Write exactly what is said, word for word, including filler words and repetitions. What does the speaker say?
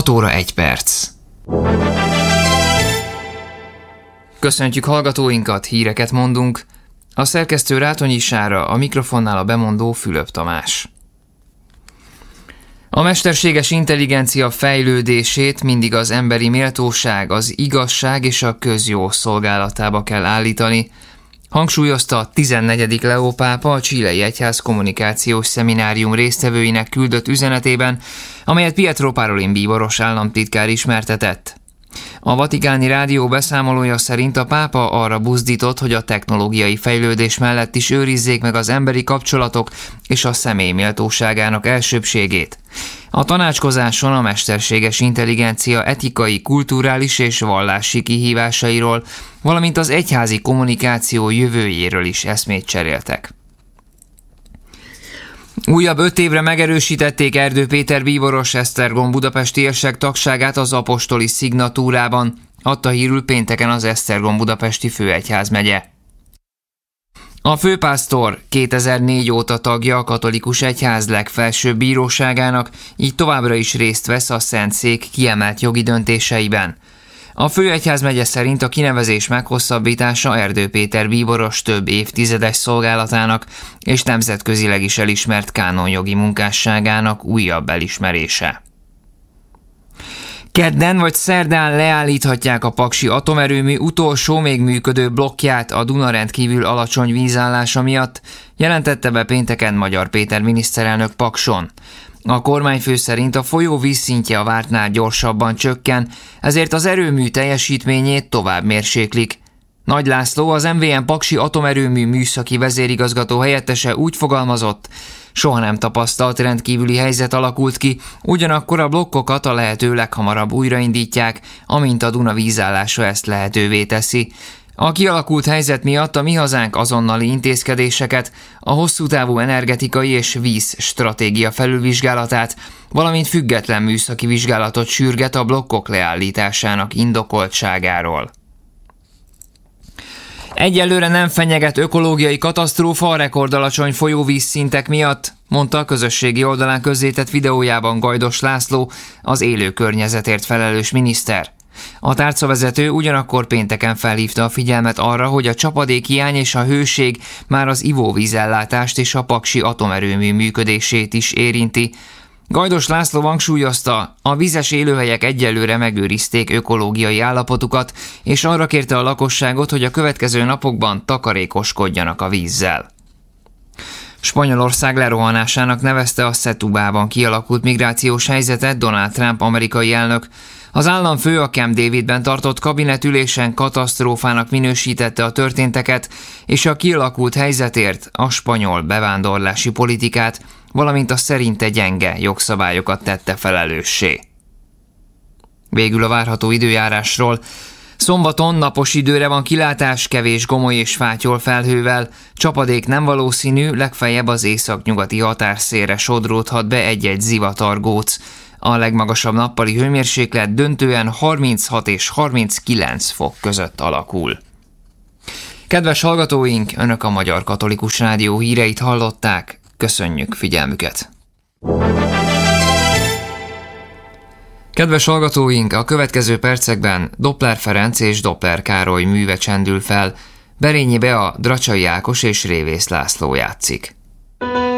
hat óra egy perc. Köszöntjük hallgatóinkat, híreket mondunk. A szerkesztő Rátonyi Sára, a mikrofonnál a bemondó Fülöp Tamás. A mesterséges intelligencia fejlődését mindig az emberi méltóság, az igazság és a közjó szolgálatába kell állítani, hangsúlyozta a tizennegyedik Leó pápa a chilei egyház kommunikációs szeminárium résztvevőinek küldött üzenetében, amelyet Pietro Parolin bíboros államtitkár ismertetett. A Vatikáni Rádió beszámolója szerint a pápa arra buzdított, hogy a technológiai fejlődés mellett is őrizzék meg az emberi kapcsolatok és a személy méltóságának elsőbbségét. A tanácskozáson a mesterséges intelligencia etikai, kulturális és vallási kihívásairól, valamint az egyházi kommunikáció jövőjéről is eszmét cseréltek. Újabb öt évre megerősítették Erdő Péter bíboros Esztergom budapesti érsek tagságát az apostoli szignatúrában, adta hírül pénteken az Esztergom budapesti főegyházmegye. A főpásztor kétezer-négy óta tagja a katolikus egyház legfelsőbb bíróságának, így továbbra is részt vesz a Szentszék kiemelt jogi döntéseiben. A főegyházmegye szerint a kinevezés meghosszabbítása Erdő Péter bíboros több évtizedes szolgálatának és nemzetközileg is elismert kánonjogi munkásságának újabb elismerése. Kedden vagy szerdán leállíthatják a paksi atomerőmű utolsó még működő blokkját a Duna rendkívül alacsony vízállása miatt, jelentette be pénteken Magyar Péter miniszterelnök Pakson. A kormányfő szerint a folyó vízszintje a vártnál gyorsabban csökken, ezért az erőmű teljesítményét tovább mérséklik. Nagy László, az em vé em Paksi atomerőmű műszaki vezérigazgató helyettese úgy fogalmazott, soha nem tapasztalt rendkívüli helyzet alakult ki, ugyanakkor a blokkokat a lehető leghamarabb újraindítják, amint a Duna vízállása ezt lehetővé teszi. A kialakult helyzet miatt a Mi Hazánk azonnali intézkedéseket, a hosszú távú energetikai és víz stratégia felülvizsgálatát, valamint független műszaki vizsgálatot sürget a blokkok leállításának indokoltságáról. Egyelőre nem fenyeget ökológiai katasztrófa a rekordalacsony folyóvízszintek miatt, mondta a közösségi oldalán közzétett videójában Gajdos László, az élő környezetért felelős miniszter. A tárcavezető ugyanakkor pénteken felhívta a figyelmet arra, hogy a csapadékhiány és a hőség már az ivóvízellátást és a paksi atomerőmű működését is érinti. Gajdos László hangsúlyozta, a vízes élőhelyek egyelőre megőrizték ökológiai állapotukat, és arra kérte a lakosságot, hogy a következő napokban takarékoskodjanak a vízzel. Spanyolország lerohanásának nevezte a Setúbában kialakult migrációs helyzetet Donald Trump amerikai elnök. Az államfő a Camp Davidben tartott kabinetülésen katasztrófának minősítette a történteket, és a kialakult helyzetért a spanyol bevándorlási politikát, valamint a szerinte gyenge jogszabályokat tette felelőssé. Végül a várható időjárásról. Szombaton napos időre van kilátás, kevés gomoly és fátyol felhővel, csapadék nem valószínű, legfeljebb az északnyugati határszélre sodródhat be egy-egy zivatargóc. A legmagasabb nappali hőmérséklet döntően harminchat és harminckilenc fok között alakul. Kedves hallgatóink, Önök a Magyar Katolikus Rádió híreit hallották, köszönjük figyelmüket! Kedves hallgatóink, a következő percekben Doppler Ferenc és Doppler Károly műve csendül fel, Berényi Bea, Dracsai Ákos és Révész László játszik.